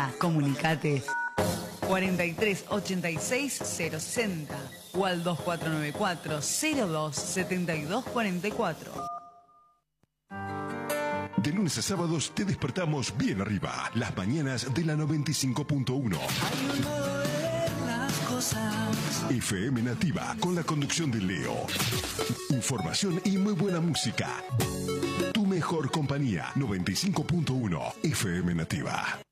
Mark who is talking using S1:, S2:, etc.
S1: Comunicate 43 86 060 o al 2494 02 72 44.
S2: De lunes a sábados te despertamos bien arriba. Las mañanas de la 95.1.
S3: Hay un modo de ver las cosas.
S2: FM Nativa con la conducción de Leo. Información y muy buena música. Tu mejor compañía. 95.1 FM Nativa.